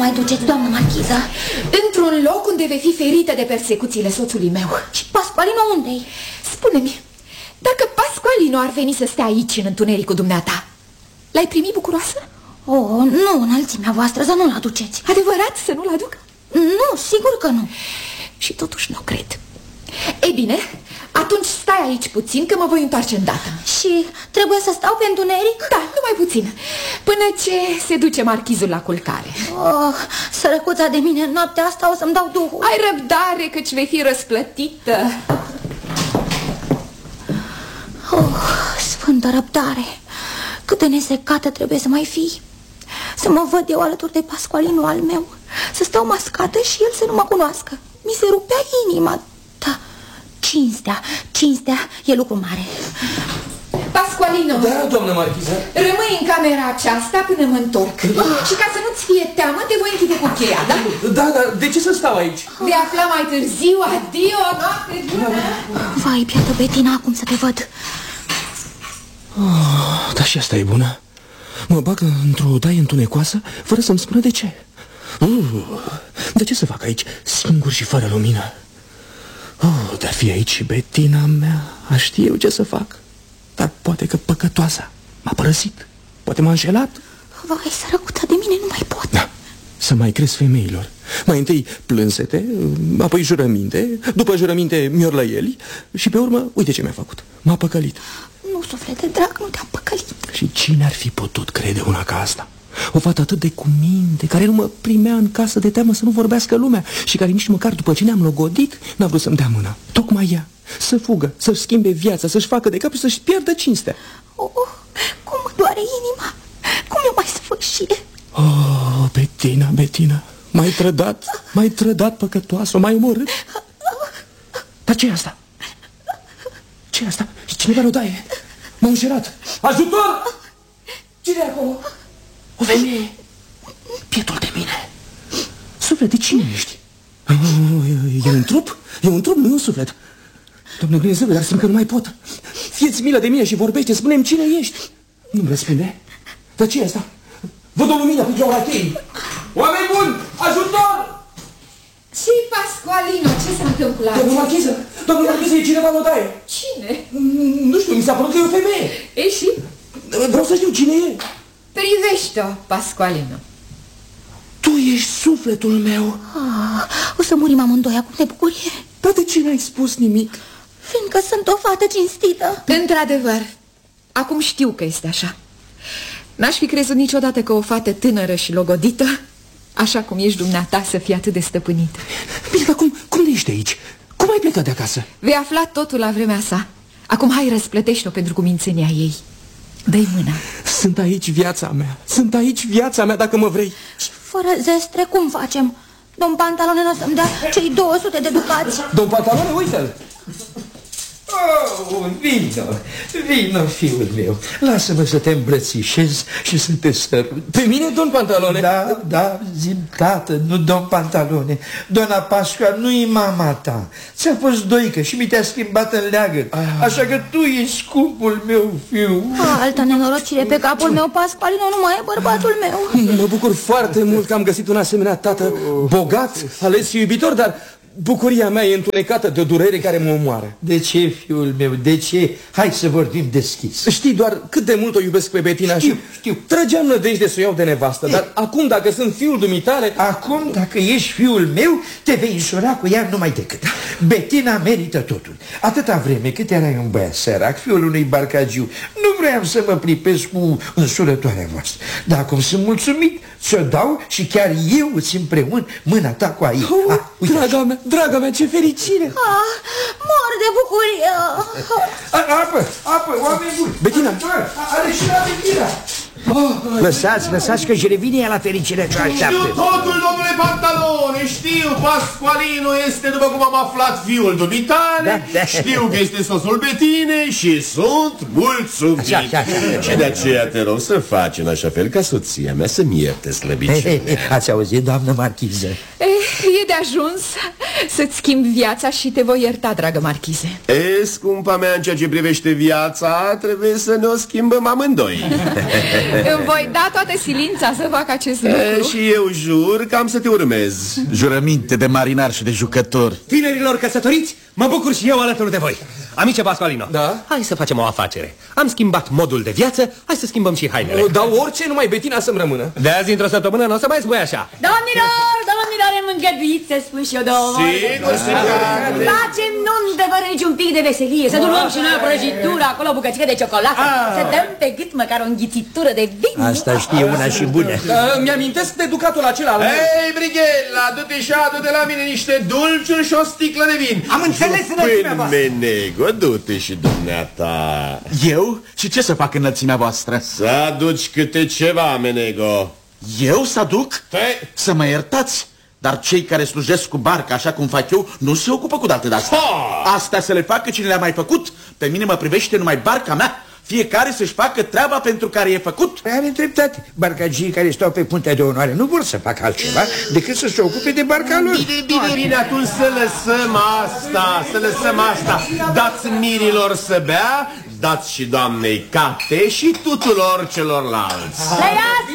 mai duceți, doamnă marchiză? Într-un loc unde vei fi ferită de persecuțiile soțului meu. Și Pasqualino unde-i? Spune-mi, dacă Pasqualino ar veni să stea aici în întunericul dumneata, l-ai primi bucuroasă? Oh, nu, înălțimea voastră, să nu-l aduceți. Adevărat să nu-l aduc? Nu, sigur că nu. Și totuși nu cred. Ei bine, atunci stai aici puțin, că mă voi întoarce îndată. Și trebuie să stau pe întuneric? Da, numai puțin, până ce se duce marchizul la culcare. Oh, sărăcuța de mine, noaptea asta o să-mi dau duhul. Ai răbdare, căci vei fi răsplătită. Oh, sfântă răbdare, cât de nesecată trebuie să mai fii. Să mă văd eu alături de Pasqualino al meu, să stau mascată și el să nu mă cunoască. Mi se rupea inima. Da, cinstea e lucru mare. Pasqualino, da, doamnă marchiză, rămâi în camera aceasta până mă întorc. Și ca să nu-ți fie teamă, te voi închide cu cheia, da? Da, dar de ce să stau aici? De afla mai târziu. Adio, noapte bună. Vai, piată Bettina, acum să te văd. Da, și asta e bună. Mă bag într-o odaie întunecoasă, fără să-mi spună de ce. De ce să fac aici, singur și fără lumină? De-ar fi aici și Bettina mea, aș ști eu ce să fac. Dar poate că păcătoasa m-a părăsit, poate m-a înșelat. Vai, sărăcuța de mine, nu mai pot. Da, să mai crezi femeilor. Mai întâi plânsete, apoi jurăminte, după jurăminte miorlăieli și pe urmă, uite ce mi-a făcut. M-a păcălit. Nu, suflete drag, nu te-am păcălit. Și cine ar fi putut crede una ca asta? O fată atât de cuminte, care nu mă primea în casă de teamă să nu vorbească lumea și care nici măcar după ce ne-am logodit n-a vrut să-mi dea mâna. Tocmai ea, să fugă, să-și schimbe viața, să-și facă de cap și să-și pierdă cinstea. Cum mă doare inima, cum eu mai sfârșie. Bettina, m-ai trădat păcătoasă, m-ai omorât. Dar ce-i asta? Ce-i asta? E cineva în odaie. M-a înșelat. Ajutor! Cine-i acolo? O femeie. Pietul de mine. Suflet, de cine ești? E un trup? E un trup, nu e un suflet. Doamne Dumnezeule, dar simt că nu mai pot. Fie-ți milă de mine și vorbește, spune-mi cine ești. Nu-mi răspunde. Dar ce e asta? Văd o lumină cu georachei. Oameni buni, ajutor! Și Pasqualino, ce s-a întâmplat? Doamne marchiză, e cineva în odaie. Cine? Nu știu, mi s-a părut că e o femeie. E și? Vreau să știu cine e. Privește-o, Pasqualino. Tu ești sufletul meu. O să murim amândoi acum de bucurie. Dar de ce n-ai spus nimic? Fiindcă sunt o fată cinstită. Într-adevăr, acum știu că este așa. N-aș fi crezut niciodată că o fată tânără și logodită, așa cum ești dumneata, să fie atât de stăpânită. Bine, dar cum ești aici? Cum ai plecat de acasă? Vei afla totul la vremea sa. Acum hai, răsplătește-o pentru cumințenia ei. Dă-i mâna. Sunt aici viața mea, dacă mă vrei. Și fără zestre, cum facem? Domn Pantalone n-o să-mi dea cei 200 de ducați. Domn Pantalone, uite-l. Vino, fiul meu. Lasă-mă să te îmbrățișez și să te sărut. Pe mine, domn Pantalone? Da, zi-mi, tată, nu domn Pantalone. Doamna Pascua nu-i mama ta. Ți-a fost doică și mi te-a schimbat în leagă. Așa că tu ești scumpul meu fiu. Altă nenorocire pe capul meu, Pasqualino nu mai e bărbatul meu. Mă bucur foarte mult că am găsit un asemenea tată bogat, ales și iubitor, dar bucuria mea e întunecată de o durere care mă omoară. De ce, fiul meu, de ce? Hai să vorbim deschis. Știi doar cât de mult o iubesc pe Bettina. Știu. Trăgeam nădejde să o iau de nevastă, dar acum dacă sunt fiul dumitale... Acum, dacă ești fiul meu, te vei înșura cu ea numai decât. Bettina merită totul. Atâta vreme cât erai un băiat sărac, fiul unui barcagiu, nu vreau să mă pripesc cu însurătoarea voastră. Dar acum sunt mulțumit, ți-o dau și chiar eu îți împreun mâna ta cu a ei. Draga mea, ce fericire! Mor de bucurie! Apă, oameni buni! Bettina! Are și la Bettina! Lăsați că își revine ea la fericire ce așteaptă. Știu totul, domnule Pantalone, știu, Pasqualino este, după cum am aflat, fiul dumitale, știu că este soțul Bettine și sunt mulțumit. Și de aceea te rog să faci în așa fel ca soția mea să-mi ierte slăbiciunea. Ați auzit, doamnă marchiză? E de ajuns să-ți schimbi viața și te voi ierta, dragă marchize. Scumpa mea, în ceea ce privește viața, trebuie să ne o schimbăm amândoi. Îmi voi da toată silința să fac acest lucru. Și eu jur că am să te urmez. Jurăminte de marinar și de jucător. Tinerilor căsătoriți, mă bucur și eu alături de voi. Amice Pasqualino, Da? hai să facem o afacere. Am schimbat modul de viață, hai să schimbăm și hainele. Dar orice, numai Betina să-mi rămână. De azi, într-o săptămână, nu o să mai spui așa. Domnilor, îmi îngăduiți să spun și eu două. Sigur, Facem nuntă fără niciun pic de veselie. Să luăm și noi o prăjitură, acolo o bucățică de ciocolată. Să dăm pe gât măcar o înghițitură de vin. Asta știe una și bună. Mi-amintesc de ducatul acela. Hei, Brighella, du-te și adu de la mine niște dulciuri și o sticlă de vin. Am înțeles înălțimea voastră. Menego, du-te și dumneata. Eu? Și ce să fac înălțimea voastră? Să aduci câte ceva, Menego. Eu să aduc? Să mă iertați, dar cei care slujesc cu barca așa cum fac eu nu se ocupă cu date de-astea. Astea să le facă cine le-a mai făcut. Pe mine mă privește numai barca mea. Fiecare să-și facă treaba pentru care e făcut. Are dreptate. Barcagii care stau pe puntea de onoare nu vor să facă altceva decât să se ocupe de barca lor. Bine, atunci să lăsăm asta, Dați mirilor să bea, dați și doamnei Cate și tuturor celorlalți. Trăiască